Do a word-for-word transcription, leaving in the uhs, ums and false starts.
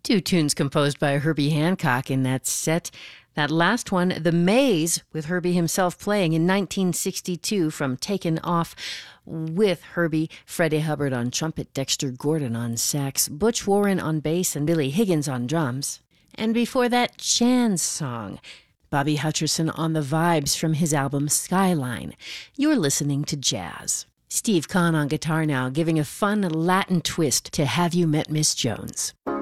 Two tunes composed by Herbie Hancock in that set. That last one, The Maze, with Herbie himself playing in nineteen sixty-two from Taken Off, with Herbie, Freddie Hubbard on trumpet, Dexter Gordon on sax, Butch Warren on bass, and Billy Higgins on drums. And before that, Chan's song, Bobby Hutcherson on the vibes from his album Skyline. You're listening to jazz. Steve Kahn on guitar now, giving a fun Latin twist to Have You Met Miss Jones?